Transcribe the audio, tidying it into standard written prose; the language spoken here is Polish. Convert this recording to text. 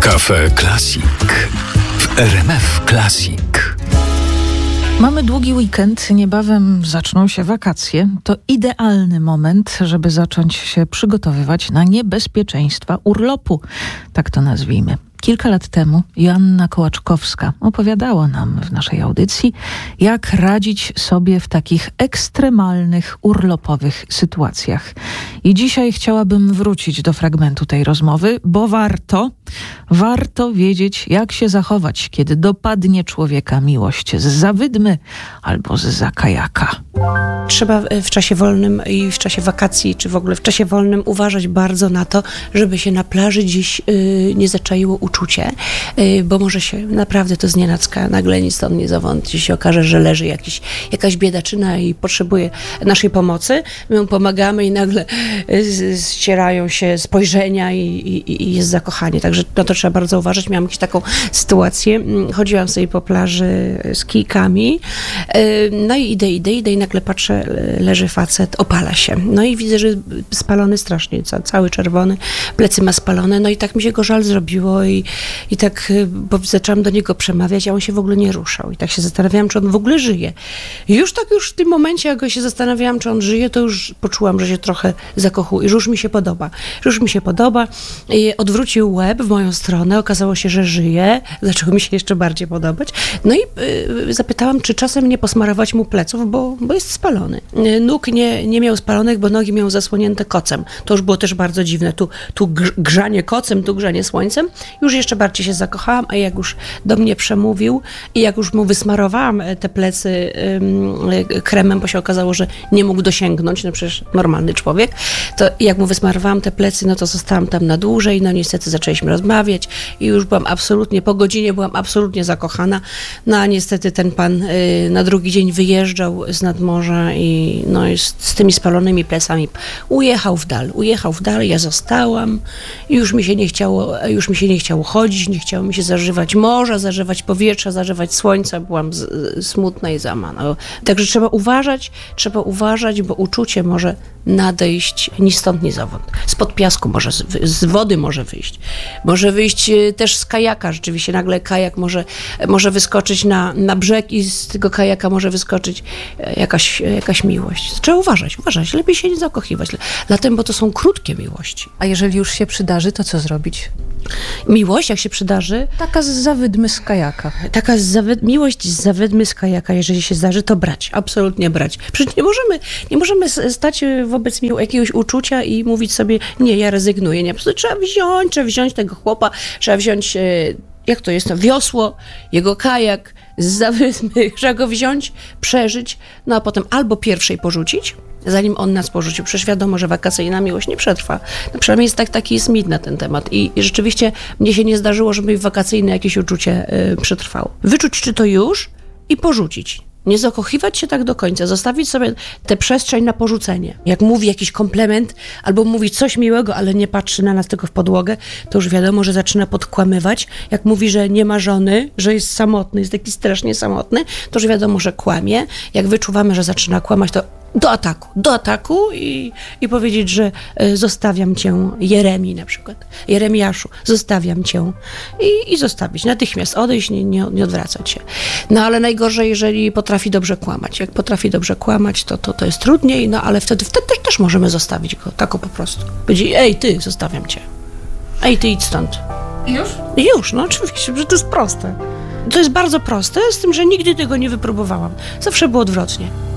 Cafe Classic w RMF Classic. Mamy długi weekend, niebawem zaczną się wakacje. To idealny moment, żeby zacząć się przygotowywać na niebezpieczeństwa urlopu, tak to nazwijmy. Kilka lat temu Joanna Kołaczkowska opowiadała nam w naszej audycji, jak radzić sobie w takich ekstremalnych, urlopowych sytuacjach. I dzisiaj chciałabym wrócić do fragmentu tej rozmowy, bo warto wiedzieć, jak się zachować, kiedy dopadnie człowieka miłość zza wydmy albo zza kajaka. Trzeba w czasie wolnym i w czasie wakacji, czy w ogóle w czasie wolnym uważać bardzo na to, żeby się na plaży gdzieś nie zaczaiło uczucie, bo może się naprawdę to znienacka, nagle ni stąd, ni zowąd się okaże, że leży jakaś biedaczyna i potrzebuje naszej pomocy. My mu pomagamy i nagle ścierają się spojrzenia i jest zakochanie. Także na to trzeba bardzo uważać. Miałam jakąś taką sytuację. Chodziłam sobie po plaży z kijkami, no i idę i nagle patrzę, leży facet, opala się. No i widzę, że spalony strasznie, cały czerwony, plecy ma spalone, no i tak mi się go żal zrobiło i tak, bo zaczęłam do niego przemawiać, a on się w ogóle nie ruszał. I tak się zastanawiałam, czy on w ogóle żyje. I już w tym momencie, jak się zastanawiałam, czy on żyje, to już poczułam, że się trochę zakochuje, że już mi się podoba. I odwrócił łeb w moją stronę, okazało się, że żyje, zaczęło mi się jeszcze bardziej podobać. No i zapytałam, czy czasem nie posmarować mu pleców, bo jest spalony. Nóg nie miał spalonych, bo nogi miał zasłonięte kocem. To już było też bardzo dziwne. Tu grzanie kocem, tu grzanie słońcem. Już jeszcze bardziej się zakochałam, a jak już do mnie przemówił i jak już mu wysmarowałam te plecy kremem, bo się okazało, że nie mógł dosięgnąć, no przecież normalny człowiek, to jak mu wysmarowałam te plecy, no to zostałam tam na dłużej, no niestety zaczęliśmy rozmawiać i już po godzinie byłam absolutnie zakochana, no a niestety ten pan na drugi dzień wyjeżdżał z nadmorza i no z tymi spalonymi plecami ujechał w dal, ja zostałam i już mi się nie chciało chodzić, nie chciało mi się zażywać morza, zażywać powietrza, zażywać słońca, byłam smutna i załamana. Także trzeba uważać, bo uczucie może nadejść ni stąd, ni zowąd. Spod piasku z wody może wyjść. Może wyjść też z kajaka, rzeczywiście nagle kajak może wyskoczyć na brzeg i z tego kajaka może wyskoczyć jakaś miłość. Trzeba uważać, lepiej się nie zakochiwać, dlatego, bo to są krótkie miłości. A jeżeli już się przydarzy, to co zrobić? Miłość, jak się przydarzy? Taka zza wydmy z kajaka. Miłość zza wydmy z kajaka, jeżeli się zdarzy, to brać, absolutnie brać. Przecież nie możemy stać wobec jakiegoś uczucia i mówić sobie, nie, ja rezygnuję. Nie, po prostu trzeba wziąć tego chłopa, trzeba wziąć, jak to jest, wiosło, jego kajak, zza wydmy, trzeba go wziąć, przeżyć, no a potem albo pierwszej porzucić, zanim on nas porzucił. Przecież wiadomo, że wakacyjna miłość nie przetrwa. No przynajmniej taki jest mit na ten temat. I rzeczywiście mnie się nie zdarzyło, żeby wakacyjne jakieś uczucie przetrwało. Wyczuć, czy to już i porzucić. Nie zakochiwać się tak do końca, zostawić sobie tę przestrzeń na porzucenie. Jak mówi jakiś komplement, albo mówi coś miłego, ale nie patrzy na nas tylko w podłogę, to już wiadomo, że zaczyna podkłamywać. Jak mówi, że nie ma żony, że jest samotny, jest taki strasznie samotny, to już wiadomo, że kłamie. Jak wyczuwamy, że zaczyna kłamać, to do ataku i powiedzieć, że zostawiam cię, Jeremi na przykład, Jeremiaszu, zostawiam cię i zostawić, natychmiast odejść, nie odwracać się. No ale najgorzej, jeżeli potrafi dobrze kłamać. Jak potrafi dobrze kłamać, to jest trudniej, no ale wtedy też możemy zostawić go, tak po prostu. Powiedzieć, ej ty, zostawiam cię, ej ty idź stąd. Już, no oczywiście, że to jest proste. To jest bardzo proste, z tym, że nigdy tego nie wypróbowałam. Zawsze było odwrotnie.